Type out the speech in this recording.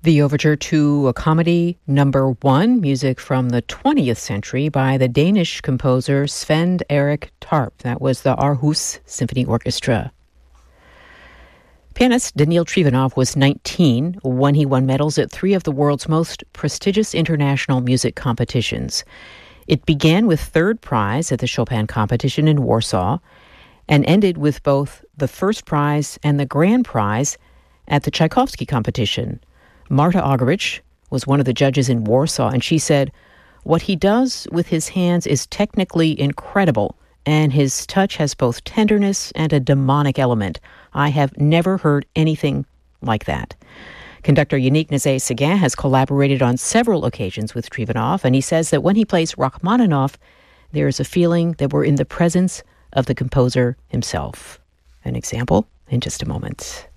The overture to a comedy number 1, music from the 20th century by the Danish composer Sven Erik Tarp. That was the Aarhus Symphony Orchestra. Pianist Daniil Trivanov was 19 when he won medals at 3 of the world's most prestigious international music competitions. It began with third prize at the Chopin competition in Warsaw and ended with both the first prize and the grand prize at the Tchaikovsky competition. Marta Argerich was one of the judges in Warsaw, and she said, "What he does with his hands is technically incredible, and his touch has both tenderness and a demonic element. I have never heard anything like that." Conductor Yannick Nézet-Séguin has collaborated on several occasions with Trivanov, and he says that when he plays Rachmaninoff, there is a feeling that we're in the presence of the composer himself. An example in just a moment.